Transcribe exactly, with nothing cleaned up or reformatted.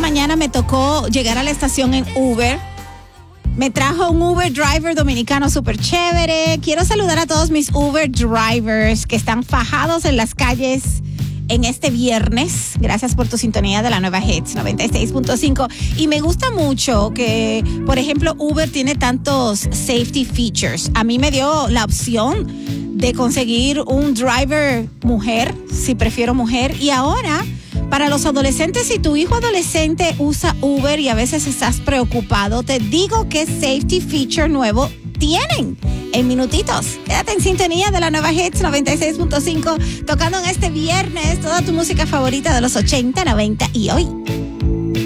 mañana me tocó llegar a la estación en Uber. Me trajo un Uber driver dominicano súper chévere. Quiero saludar a todos mis Uber drivers que están fajados en las calles en este viernes. Gracias por tu sintonía de la nueva Hits noventa y seis punto cinco. Y me gusta mucho que, por ejemplo, Uber tiene tantos safety features. A mí me dio la opción de conseguir un driver mujer, si prefiero mujer. Y ahora, para los adolescentes, si tu hijo adolescente usa Uber y a veces estás preocupado, te digo que safety feature nuevo tienen en minutitos. Quédate en sintonía de la nueva Hits noventa y seis punto cinco, tocando en este viernes toda tu música favorita de los ochenta, noventa y hoy.